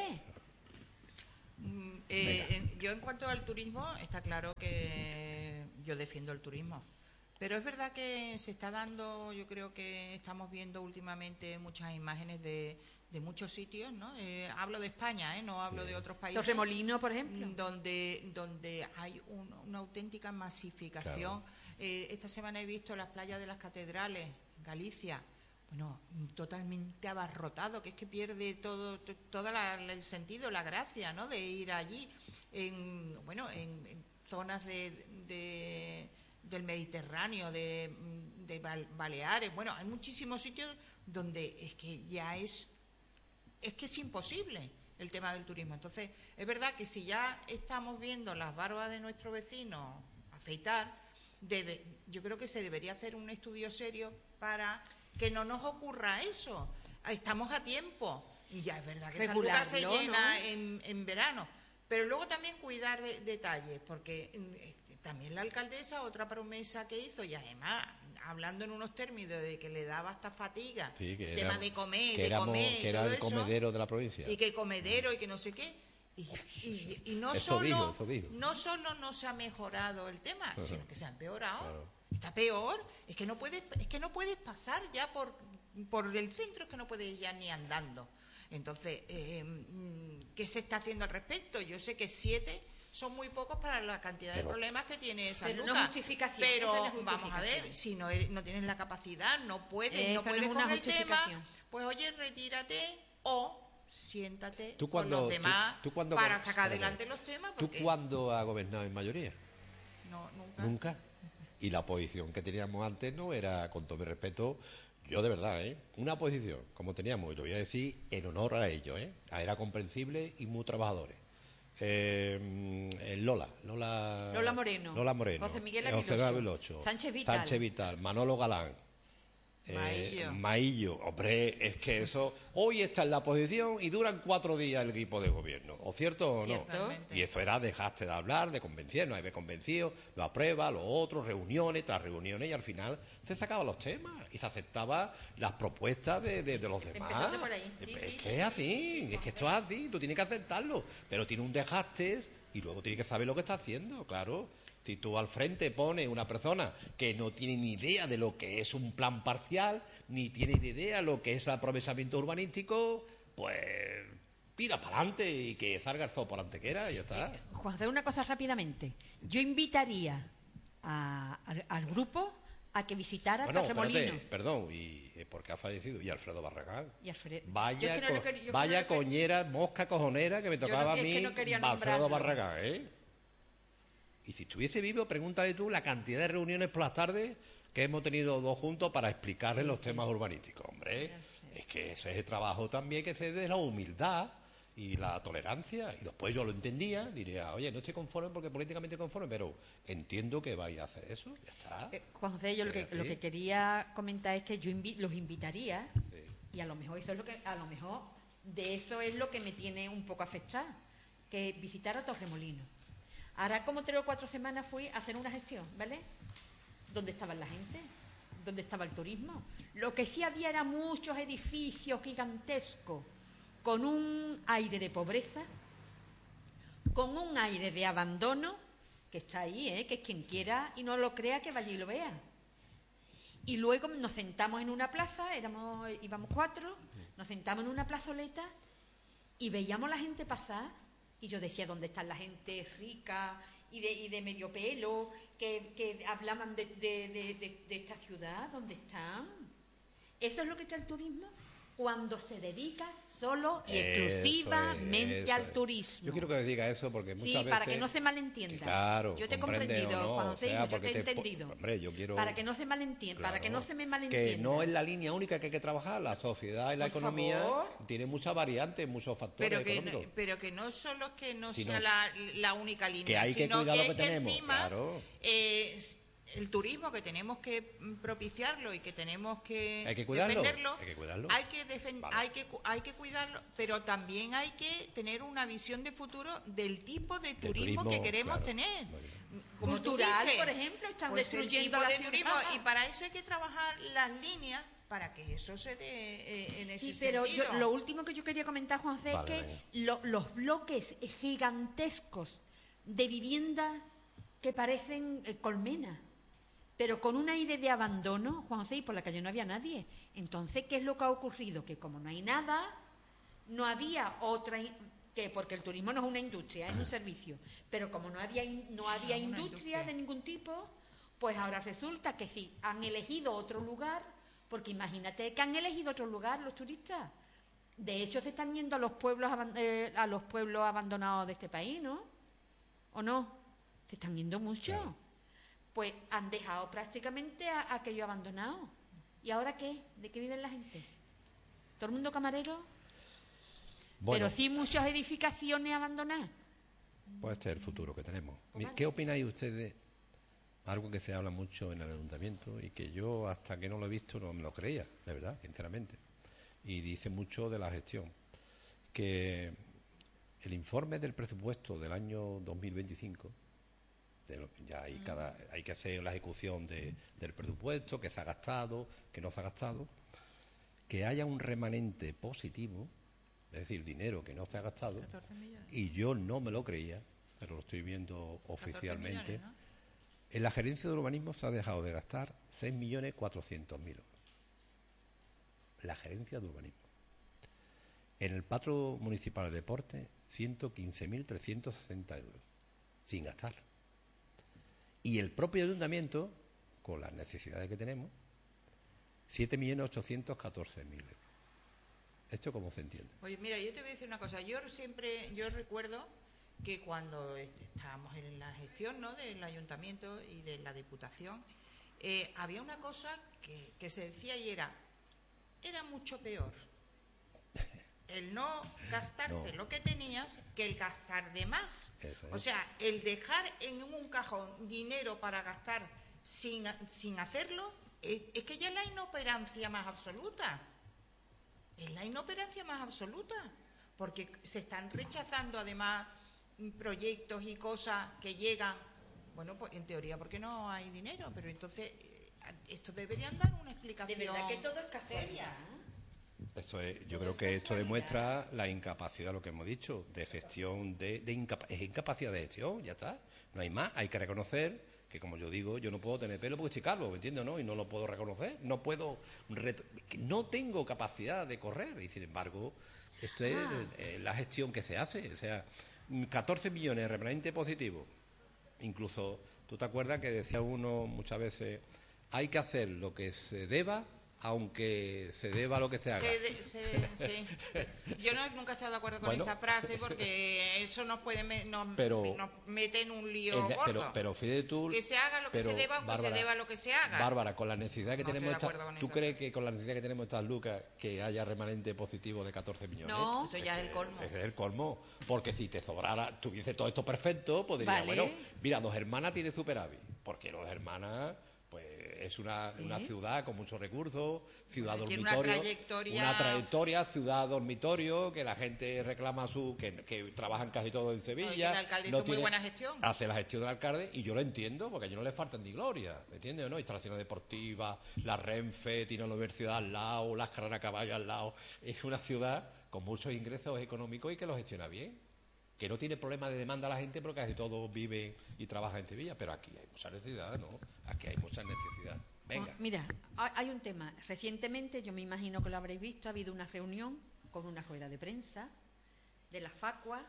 Mm, eh, en- yo en cuanto al turismo, está claro que yo defiendo el turismo. Pero es verdad que se está dando, yo creo que estamos viendo últimamente muchas imágenes de, de muchos sitios, ¿no? Eh, hablo de España, ¿eh? No hablo Sí. de otros países. Los remolinos, por ejemplo. Mm, donde donde hay un- una auténtica masificación. Eh, esta semana he visto las playas de las catedrales en Galicia, bueno, mm, totalmente abarrotado, que es que pierde todo to- toda la- el sentido, la gracia, ¿no? De ir allí, en bueno, en, en zonas de, de- del Mediterráneo, de, mm, de Bal- Baleares, bueno, hay muchísimos sitios donde es que ya es es que es imposible el tema del turismo. Entonces, es verdad que si ya estamos viendo las barbas de nuestro vecino afeitar, debe, yo creo que se debería hacer un estudio serio para que no nos ocurra eso. Estamos a tiempo. Y ya es verdad que Sanlúcar se Regularlo, llena ¿no? en, en verano. Pero luego también cuidar de, detalles, porque mm, este, también la alcaldesa, otra promesa que hizo, y además hablando en unos términos de que le daba hasta fatiga, Sí, que el tema era- de comer, que de éramos- comer, y que era todo el eso, comedero de la provincia. y que el comedero y que no sé qué. Y, y- y no, Eso solo, dijo, eso dijo. no solo no se ha mejorado el tema, Ajá. sino que se ha empeorado. Claro. Está peor. Es que no puedes, es que no puedes pasar ya por, por el centro, es que no puedes ir ya ni andando. Entonces, eh, mm, ¿qué se está haciendo al respecto? Yo sé que siete son muy pocos para la cantidad Pero- de problemas que tiene San Pero no Lucas. justificación, Pero eso no es vamos a ver, justificación. si no, eres- no tienes la capacidad, no puedes, Eso no no puedes es una con el tema, justificación. pues oye, retírate o siéntate ¿Tú con cuándo- los demás tú- tú cuándo para go- sacar espérate. adelante los temas. ¿Tú Porque cuándo has gobernado en mayoría? no, nunca. Nunca. Y la posición que teníamos antes no era, con todo mi respeto, yo de verdad, ¿eh? Una posición, como teníamos, y lo voy a decir en honor a ellos, ¿eh? Era comprensible y muy trabajadores. Eh, eh, Lola, Lola, Lola Moreno, Lola Moreno, José Miguel eh, José Aguilocho, Aguilocho, Sánchez Vital. Sánchez Vital, Manolo Galán, eh, Maillo. Maillo. Hombre, es que eso hoy está en la posición y duran cuatro días el equipo de gobierno, ¿o cierto o no? Cierto. Totalmente. Y eso era dejaste de hablar, de convencernos, hay convencido, lo aprueba, lo otro, reuniones tras reuniones, y al final se sacaban los temas y se aceptaban las propuestas de, de- de los demás. Empezando por ahí. Sí, es sí, que sí, es sí, así, es que esto es así, tú tienes que aceptarlo, pero tiene un dejaste y luego tienes que saber lo que está haciendo, claro. Si tú al frente pones una persona que no tiene ni idea de lo que es un plan parcial, ni tiene ni idea de lo que es aprovechamiento urbanístico, pues tira para adelante y que salga el zoo por antequera y ya está. Juan, hacer una cosa rápidamente. Yo invitaría a- al, al grupo a que visitara Bueno, Torremolinos. espérate, perdón, ¿y eh, por qué ha fallecido? Y Alfredo Barragán. Y Alfredo- Yo Vaya, es que no lo co- quería- yo vaya es que no lo quería- coñera, mosca cojonera que me Yo no- tocaba a es mí que no quería Alfredo nombrarlo. Barragán, ¿eh? Y si estuviese vivo, pregúntale tú la cantidad de reuniones por las tardes que hemos tenido dos juntos para explicarle los temas urbanísticos, hombre. Es que ese es el trabajo también que se de la humildad y la tolerancia. Y después yo lo entendía, diría, oye, no estoy conforme porque políticamente conforme, pero entiendo que vais a hacer eso, ya está. Eh, Juan José, yo lo que, Es lo así. que quería comentar es que yo invi- los invitaría, Sí. y a lo mejor eso es lo que, a lo mejor de eso es lo que me tiene un poco afectada, que visitar a Torremolinos. Ahora como tres o cuatro semanas fui a hacer una gestión, ¿vale? ¿Dónde estaba la gente? ¿Dónde estaba el turismo? Lo que sí había eran muchos edificios gigantescos, con un aire de pobreza, con un aire de abandono, que está ahí, ¿eh? Que quien quiera y no lo crea, que vaya y lo vea. Y luego nos sentamos en una plaza, éramos, íbamos cuatro, nos sentamos en una plazoleta y veíamos la gente pasar, y yo decía, ¿dónde está la gente rica y de, y de medio pelo, que, que hablaban de, de- de- de- de esta ciudad? ¿Dónde están? Eso es lo que trae el turismo, cuando se dedica solo y Eso exclusivamente es, eso al es. turismo. Yo quiero que diga eso porque muchas Sí, veces... para que no se malentienda. Que claro, yo te he comprende comprendido, o no, Juan o José, sea, yo te porque he te po- entendido. hombre, yo quiero... Para que no se malentienda, para que Claro, no se me malentienda. Que no es la línea única que hay que trabajar, la sociedad y la Por economía favor. tiene muchas variantes, muchos factores Pero que, no, económicos. pero que no solo es que no Sino sea la, la única línea, que hay que sino cuidar lo es que tenemos, encima, claro. eh, el turismo, que tenemos que mm, propiciarlo y que tenemos que, Hay que cuidarlo, defenderlo, hay que cuidarlo. hay que, defen- Vale. hay, que, cu- hay que cuidarlo, pero también hay que tener una visión de futuro del tipo de turismo, turismo, que queremos claro. tener. Muy bien. Como tú Cultural, dices, por ejemplo, están pues el destruyendo tipo la de ciudad. turismo, y para eso hay que trabajar las líneas para que eso se dé eh, en ese Sí, pero yo- sentido. lo último que yo quería comentar, Juan José, Vale, es venga. que lo- los bloques gigantescos de vivienda que parecen eh, colmenas, pero con un aire de abandono, Juan José, y por la calle no había nadie. Entonces, ¿qué es lo que ha ocurrido? Que como no hay nada, no había otra... in- que porque el turismo no es una industria, es un servicio. Pero como no había, in- no había No es una industria, industria. de ningún tipo, pues ahora resulta que sí, han elegido otro lugar, porque imagínate que han elegido otro lugar los turistas. De hecho, se están yendo a los pueblos aban- eh, a los pueblos abandonados de este país, ¿no? ¿O no? Se están yendo mucho. Claro. Pues han dejado prácticamente a, a aquello abandonado. ¿Y ahora qué? ¿De qué vive la gente? ¿Todo el mundo camarero? Bueno, Pero sí muchas edificaciones abandonadas. pues este es el futuro que tenemos. Pues vale. ¿Qué opináis ustedes? Algo que se habla mucho en el ayuntamiento y que yo hasta que no lo he visto no me lo creía, de verdad, sinceramente. Y dice mucho de la gestión. Que el informe del presupuesto del año dos mil veinticinco, de lo- ya hay, cada, hay que hacer la ejecución de- del presupuesto, que se ha gastado, que no se ha gastado, que haya un remanente positivo, es decir, dinero que no se ha gastado, catorce millones. y yo no me lo creía, pero lo estoy viendo oficialmente. catorce millones, ¿no? En la gerencia de urbanismo se ha dejado de gastar seis millones cuatrocientos mil euros. La gerencia de urbanismo. En el Patro Municipal de Deporte, ciento quince mil trescientos sesenta euros, sin gastar. Y el propio ayuntamiento, con las necesidades que tenemos, siete millones ochocientos catorce mil euros. ¿Esto cómo se entiende? Oye, mira, yo te voy a decir una cosa. Yo siempre, yo recuerdo que cuando este, estábamos en la gestión, ¿no?, del ayuntamiento y de la diputación, eh, había una cosa que, que se decía y era, era mucho peor el no gastarte No. lo que tenías que el gastar de más. Eso es. O sea, el dejar en un cajón dinero para gastar sin, sin hacerlo, es, es que ya es la inoperancia más absoluta. Es la inoperancia más absoluta, porque se están rechazando además mm, proyectos y cosas que llegan, bueno, pues en teoría porque no hay dinero, pero entonces eh, esto deberían dar una De explicación verdad que todo es casualidad. seria. ¿eh? Eso es, yo Todo creo es que esto casualidad. demuestra la incapacidad, lo que hemos dicho, de gestión, de, de incapa- es incapacidad de gestión, ya está. No hay más, hay que reconocer que, como yo digo, yo no puedo tener pelo porque estoy calvo, ¿me entiendes? ¿No? Y no lo puedo reconocer, no puedo, reto- que no tengo capacidad de correr, y sin embargo, esto es Ah. eh, la gestión que se hace, o sea, catorce millones de remanente positivo, incluso, tú ¿Tú te acuerdas que decía uno muchas veces, hay que hacer lo que se deba, aunque se deba lo que se haga? Se de, se, sí. Yo no, nunca he estado de acuerdo con bueno, esa frase porque eso nos puede me, nos, pero, nos mete en un lío ella, gordo. Pero, pero fíjate tú... Que se haga lo que pero, se deba, aunque Bárbara, se deba lo que se haga. Bárbara, con la necesidad que no tenemos... Esta, ¿tú crees frase. que con la necesidad que tenemos estas lucas que haya remanente positivo de catorce millones? No, eso ya es el colmo. Es el colmo. Porque si te sobrara, tuviese todo esto perfecto, pues diría, vale. bueno, mira, Dos Hermanas tiene superávit. Porque Dos Hermanas... pues es una, ¿Eh? una ciudad con muchos recursos, ciudad tiene dormitorio, una trayectoria... una trayectoria, ciudad dormitorio, que la gente reclama su, que, que trabajan casi todos en Sevilla. No, el alcalde no hizo tiene, muy buena gestión. Hace la gestión del alcalde y yo lo entiendo, porque a ellos no les faltan ni gloria, ¿me entiendes o no? Instalaciones deportivas, la Renfe, tiene la universidad al lado, las carreras a caballo al lado. Es una ciudad con muchos ingresos económicos y que los gestiona bien. Que no tiene problema de demanda a la gente porque casi todos viven y trabajan en Sevilla, pero aquí hay mucha necesidad, ¿no? Aquí hay mucha necesidad. Venga. Oh, mira, hay un tema. Recientemente, yo me imagino que lo habréis visto, ha habido una reunión con una rueda de prensa de la Facua,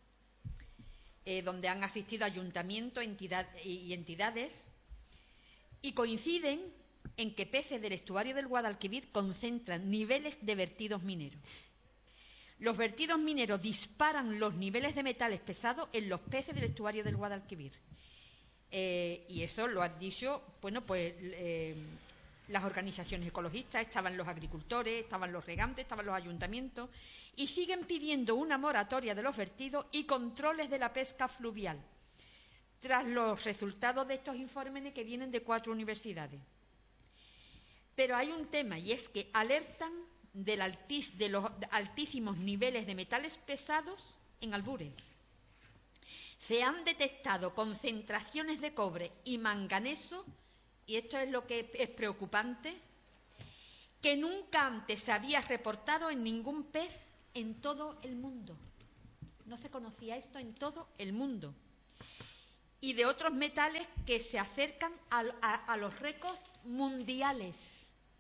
eh, donde han asistido ayuntamientos entidad, y entidades, y coinciden en que peces del estuario del Guadalquivir concentran niveles de vertidos mineros. Los vertidos mineros disparan los niveles de metales pesados en los peces del estuario del Guadalquivir. Eh, y eso lo han dicho, bueno, pues eh, las organizaciones ecologistas, estaban los agricultores, estaban los regantes, estaban los ayuntamientos, y siguen pidiendo una moratoria de los vertidos y controles de la pesca fluvial, tras los resultados de estos informes que vienen de cuatro universidades. Pero hay un tema, y es que alertan del altis, de los altísimos niveles de metales pesados en Albures. Se han detectado concentraciones de cobre y manganeso, y esto es lo que es preocupante, que nunca antes se había reportado en ningún pez en todo el mundo. No se conocía esto en todo el mundo. Y de otros metales que se acercan a, a, a los récords mundiales.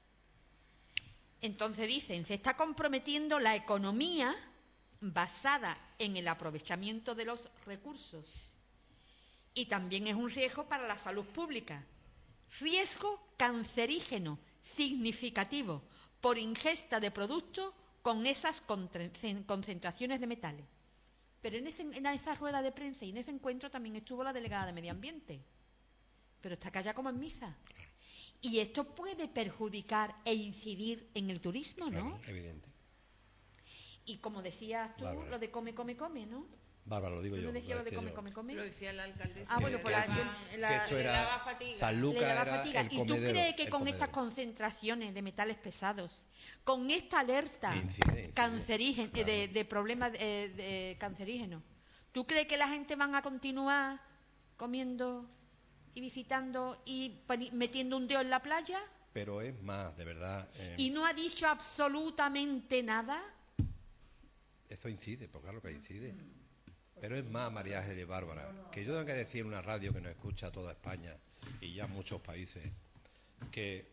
Entonces dicen, se está comprometiendo la economía basada en el aprovechamiento de los recursos. Y también es un riesgo para la salud pública. Riesgo cancerígeno significativo por ingesta de productos con esas concentraciones de metales. Pero en, ese, en esa rueda de prensa y en ese encuentro también estuvo la delegada de Medio Ambiente. Pero está callada como en misa. Y esto puede perjudicar e incidir en el turismo, ¿no? Claro, evidente. Y como decías tú, Bárbara. Lo de come, come, come, ¿no? Bárbara, lo digo ¿Tú yo. no decías lo de come, yo. come, come? Lo decía la alcaldesa. Ah, bueno, pues la, que, la, que esto le era daba fatiga. San Lucas le daba era fatiga. el ¿Y tú comedero, crees que el con comedero. estas concentraciones de metales pesados, con esta alerta Incide, incide. cancerígena, Claro. de, de problemas eh, de cancerígenos, ¿tú crees que la gente van a continuar comiendo y visitando y metiendo un dedo en la playa? Pero es más, de verdad. Eh, ¿Y no ha dicho absolutamente nada? Eso incide, porque claro que incide. Pero es más, María Ángel y Bárbara, que yo tengo que decir en una radio que nos escucha toda España y ya muchos países, que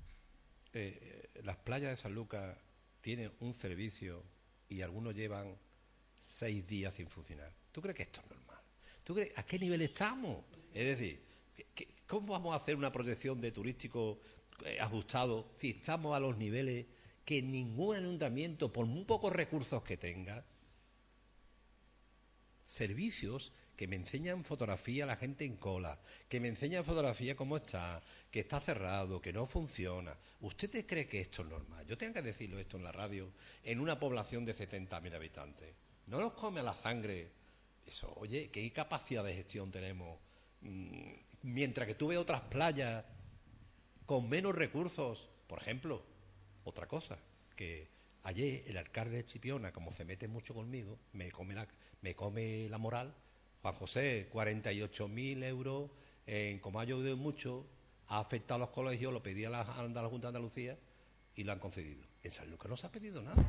eh, las playas de San Lucas tienen un servicio y algunos llevan seis días sin funcionar. ¿Tú crees que esto es normal? ¿Tú crees a qué nivel estamos? Es decir, ¿qué, ¿cómo vamos a hacer una proyección de turístico eh, ajustado si estamos a los niveles que ningún ayuntamiento, por muy pocos recursos que tenga, servicios que me enseñan fotografía a la gente en cola, que me enseñan fotografía cómo está, que está cerrado, que no funciona? ¿Usted cree que esto es normal? Yo tengo que decirlo esto en la radio, en una población de setenta mil habitantes. No nos come a la sangre eso. Oye, ¿qué capacidad de gestión tenemos? Mm, mientras que tú ves otras playas con menos recursos, por ejemplo, otra cosa, que ayer el alcalde de Chipiona, como se mete mucho conmigo, me come la, me come la moral. Juan José, cuarenta y ocho mil euros, en, como ha llovido mucho, ha afectado a los colegios, lo pedía a la, a la Junta de Andalucía y lo han concedido. En San Lucas no se ha pedido nada.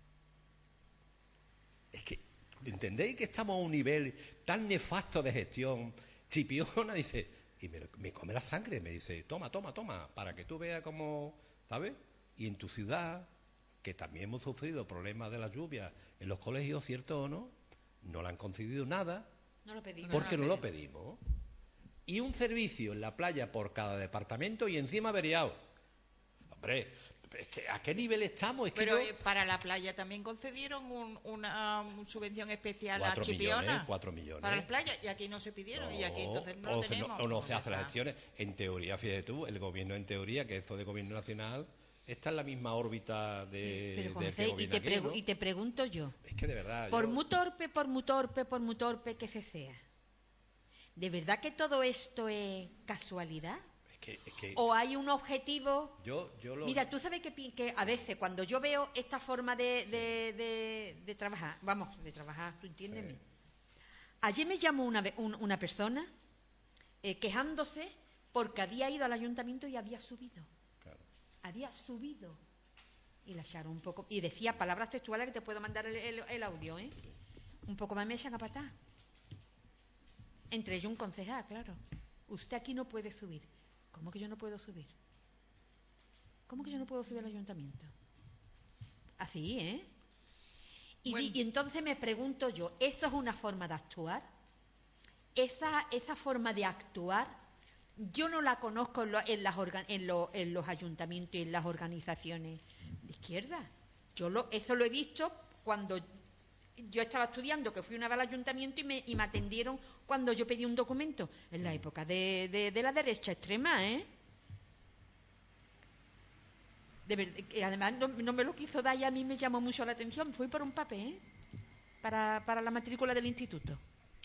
Es que, ¿entendéis que estamos a un nivel tan nefasto de gestión? Chipiona dice, y me, me come la sangre, me dice, toma, toma, toma, para que tú veas cómo, ¿sabes? Y en tu ciudad, que también hemos sufrido problemas de la lluvia en los colegios, ¿cierto o no? No le han concedido nada. No lo pedimos. Porque no lo pedimos. y un servicio en la playa por cada departamento y encima averiado. Hombre, es que ¿a qué nivel estamos? Es que Pero yo... eh, para la playa también concedieron un- una um, subvención especial a Cuatro Chipiona. millones, cuatro millones. Para las playas, y aquí no se pidieron, y aquí entonces no o lo se- tenemos. o no pues se ya hacen las está. gestiones. En teoría, fíjate tú, el gobierno en teoría, que eso de gobierno nacional, está en la misma órbita de, Pero, del Juan que C., y gobierna te, aquí, pregu- ¿no? y te pregunto yo, Es que de verdad... por yo- muy torpe, por muy torpe, por muy torpe que se sea, ¿de verdad que todo esto es casualidad? Es que, es que ¿O hay un objetivo? yo, yo lo... Mira, tú sabes que, pi- que a veces cuando yo veo esta forma de, de- de- de trabajar, vamos, de trabajar, tú entiéndeme. Sí. Ayer me llamó una, ve- un- una persona eh, quejándose porque había ido al ayuntamiento y había subido. Claro. Había subido. Y la echaron un poco. Y decía palabras textuales que te puedo mandar el, el- el audio, ¿eh? Un poco más me echan a patar. Entre ellos un concejal, claro. Usted aquí no puede subir. ¿Cómo que yo no puedo subir? ¿Cómo que yo no puedo subir al ayuntamiento? Así, ¿eh? Y, Bueno. di- y entonces me pregunto yo, ¿eso es una forma de actuar? Esa, esa forma de actuar, yo no la conozco en, lo- en las orga- en, lo- en los ayuntamientos y en las organizaciones de izquierda. Yo lo, eso lo he visto cuando yo estaba estudiando, que fui una vez al ayuntamiento y me, y me atendieron cuando yo pedí un documento, en la época de, de- de la derecha extrema, ¿eh? De verdad, que además no, no me lo quiso dar y a mí me llamó mucho la atención. Fui por un papel, ¿eh? para, para la matrícula del instituto.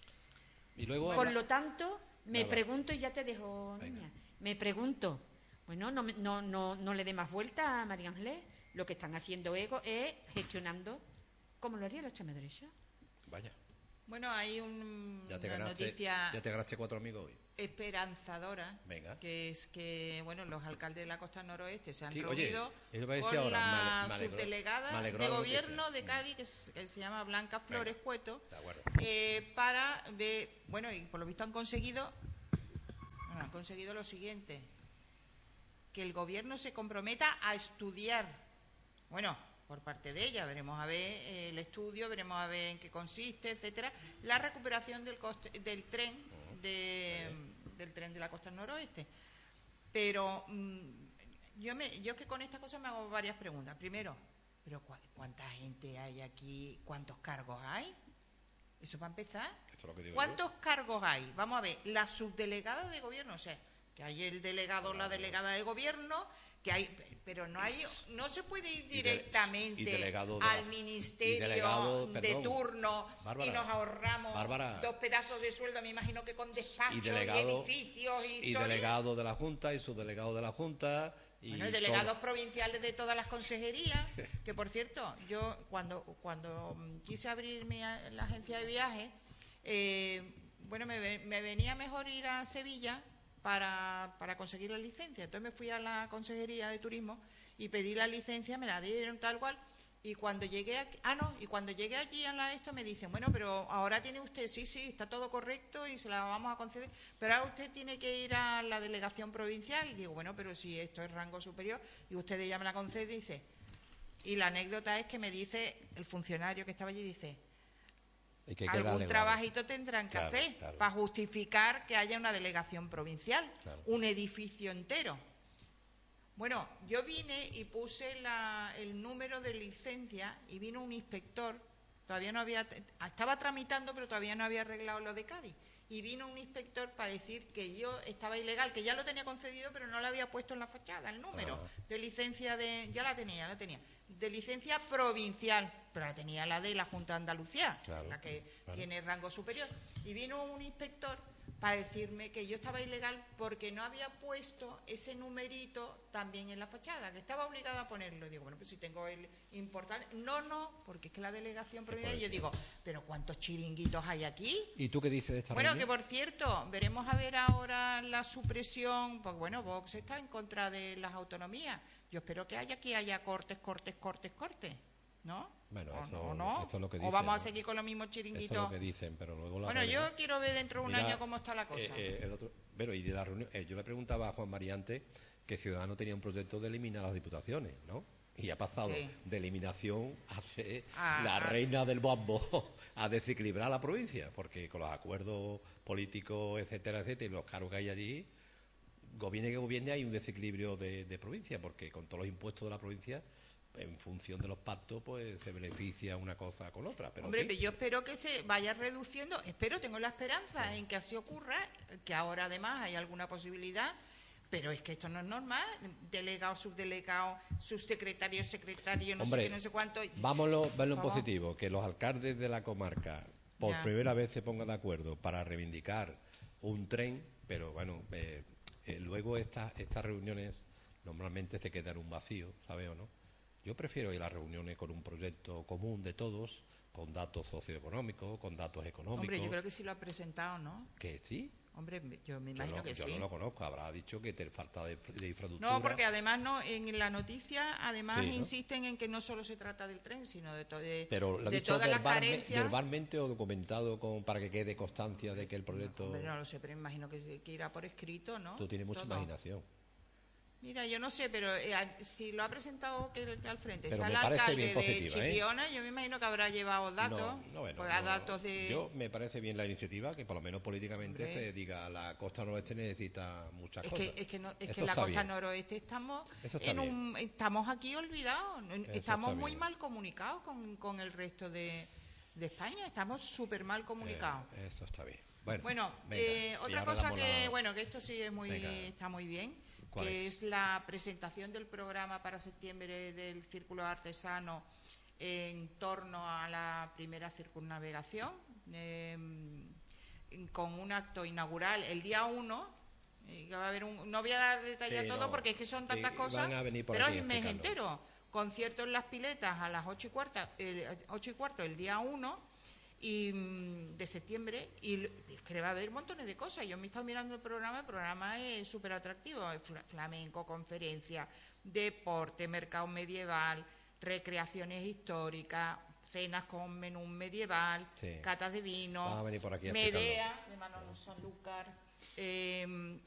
Y luego... Por lo tanto, me Nada. pregunto, y ya te dejo, Venga. niña, me pregunto, bueno, no, me- no, no, no le dé más vuelta a María Ángeles, lo que están haciendo ego es gestionando como lo haría la extrema derecha. Vaya, Bueno, hay un- ya te, una ganaste, noticia ya te ganaste cuatro amigos hoy. esperanzadora, Venga. que es que bueno, los alcaldes de la costa noroeste se han Sí, oye, reunido es lo que decía con ahora, me ale- la me alegró- subdelegada me alegró de la gobierno noticia. de Cádiz, que, es- que se llama Blanca Flores Venga. Cueto, De acuerdo. eh, para ver, bueno, y por lo visto han conseguido, bueno, han conseguido lo siguiente, que el gobierno se comprometa a estudiar, bueno, por parte de ella, veremos a ver eh, el estudio, veremos a ver en qué consiste, etcétera, la recuperación del coste, del tren de, del tren de la costa noroeste. Pero mm, yo me, yo es que con estas cosas me hago varias preguntas. Primero, pero ¿cu- ¿cuánta gente hay aquí? ¿Cuántos cargos hay? Eso para empezar. Esto es lo que digo ¿Cuántos cargos hay? Vamos a ver, la subdelegada de gobierno, o sea, que hay el delegado o la delegada de gobierno, que hay, pero no hay, no se puede ir Y dele- directamente y delegado de la- al y ministerio delegado, de perdón, turno Bárbara, y nos ahorramos Bárbara. dos pedazos de sueldo, me imagino que con despachos Y y, delegado, edificios y, y historias. delegado de la Junta y subdelegado de la Junta. Y Bueno, y delegados todo. provinciales de todas las consejerías, que por cierto, yo cuando, cuando mm, quise abrirme a la agencia de viajes, eh, bueno, me, ve- me venía mejor ir a Sevilla para, para conseguir la licencia. Entonces me fui a la consejería de turismo y pedí la licencia, me la dieron tal cual. Y cuando llegué aquí, ah no, y cuando llegué allí a la esto me dicen, bueno, pero ahora tiene usted, sí, sí, está todo correcto y se la vamos a conceder, pero ahora usted tiene que ir a la delegación provincial. Y digo, bueno, pero si esto es rango superior y usted ya me la concede, dice. Y la anécdota es que me dice el funcionario que estaba allí, dice, Y que hay que algún darle trabajito tendrán que Claro, hacer claro. para justificar que haya una delegación provincial, Claro. un edificio entero. Bueno, yo vine y puse la- el número de licencia y vino un inspector, todavía no había, estaba tramitando pero todavía no había arreglado lo de Cádiz, y vino un inspector para decir que yo estaba ilegal, que ya lo tenía concedido pero no lo había puesto en la fachada, el número Ah. de licencia de, ya la tenía, la tenía, de licencia provincial, pero la tenía la de la Junta de Andalucía, Claro, la que claro. tiene rango superior, y vino un inspector para decirme que yo estaba ilegal porque no había puesto ese numerito también en la fachada, que estaba obligada a ponerlo. Digo, bueno, pues si tengo el importante. No, no, porque es que la delegación provincial. Yo digo, pero ¿cuántos chiringuitos hay aquí? ¿Y tú qué dices de esta Bueno, que reunión? por cierto, veremos a ver ahora la supresión, pues bueno, Vox está en contra de las autonomías. Yo espero que haya que haya cortes, cortes, cortes, cortes, ¿no? Bueno, ¿O eso- no, no? eso es lo que ¿O dicen, vamos a ¿no? seguir con los mismos Eso es chiringuitos? lo que dicen, pero luego la Bueno, realidad- yo quiero ver dentro de un Mira, año cómo está la cosa. eh, eh, el otro, pero y de la reunión, eh, yo le preguntaba a Juan María antes que Ciudadanos tenía un proyecto de eliminar las diputaciones, ¿no? Y ha pasado Sí. de eliminación a ser Ah, la ah. reina del bombo, a desequilibrar la provincia, porque con los acuerdos políticos, etcétera, etcétera, y los cargos que hay allí, gobierne que gobierne, hay un desequilibrio de, de provincia, porque con todos los impuestos de la provincia, en función de los pactos, pues se beneficia una cosa con otra. Pero Hombre, aquí- pero yo espero que se vaya reduciendo, espero, tengo la esperanza en que así ocurra, que ahora además hay alguna posibilidad, pero es que esto no es normal, delegado, subdelegado, subsecretario, secretario, no Hombre, sé qué, no sé cuánto. vámonos, verlo en Por favor. positivo, que los alcaldes de la comarca por Ya. primera vez se pongan de acuerdo para reivindicar un tren, pero bueno, eh, eh, luego estas estas reuniones normalmente se quedan en un vacío, ¿sabe o no? Yo prefiero ir a las reuniones con un proyecto común de todos, con datos socioeconómicos, con datos económicos. Hombre, yo creo que sí lo ha presentado, ¿no? Que sí. Hombre, yo me Yo, imagino no, que yo sí. no lo conozco, habrá dicho que te falta de, de infraestructura. No, porque además no, en la noticia además Sí, ¿no? insisten en que no solo se trata del tren, sino de, to- de, Pero lo ha de dicho todas las verbalme- carencias. verbalmente o documentado con, para que quede constancia de que el proyecto... Hombre, no lo sé, pero imagino que, se- que irá por escrito, ¿no? Tú tienes mucha Todo. imaginación. Mira, yo no sé, pero eh, a- si lo ha presentado que el- al frente Pero está me el parece alcalde bien de positiva, ¿eh? Chipiona, yo me imagino que habrá llevado datos, No, no, bueno, pues a no. datos de... Yo me parece bien la iniciativa, que por lo menos políticamente Hombre. se diga la costa noroeste necesita muchas Es cosas. que, es que, no- es Eso que en la está costa bien. noroeste estamos Eso está en bien. un, estamos aquí olvidados, no- Eso estamos está muy bien. mal comunicados con, con el resto de, de España, estamos súper mal comunicados. Eh, eso está bien. Bueno, Bueno, venga, eh, y otra ahora cosa damos que, la- bueno, que esto sí es muy, Venga. está muy bien, ¿Cuál que es? la presentación del programa para septiembre del Círculo Artesano en torno a la primera circunnavegación, eh, con un acto inaugural el día uno. eh, que va a haber un, no voy a dar detalle Sí, todo no, porque es que son sí, tantas cosas, van a venir por pero aquí es mes explicando. entero. Concierto en Las Piletas a las ocho y, cuarta, el, ocho y cuarto el día uno y, mm, de septiembre, y l- es que va a haber montones de cosas. Yo me he estado mirando el programa, el programa es súper atractivo, es fla- flamenco, conferencia, deporte, mercado medieval, recreaciones históricas, cenas con menú medieval, Sí. catas de vino, Van a venir por aquí a Medea de Manolo Sanlúcar, eh,